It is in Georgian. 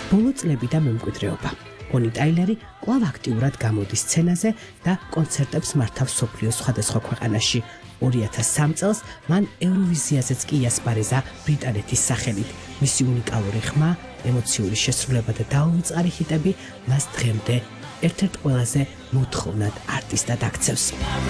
ბოლო წლები და მემკვიდრეობა. ბონი ტაილერი კვლავ აქტიურად გამოდის სცენაზე და კონცერტებს მართავს მსოფლიოს სხვადასხვა ქვეყანაში. 2003 წელს მან ევროვიზიაზეც კი იასპარეზა ბრიტანეთის სახელით. მისი უნიკალური ხმა, ემოციური შესრულება და დაუვიწყარი ჰიტები მას დღემდე ერთ-ერთ ყველაზე მოთხოვნად არტისტად აქცევს.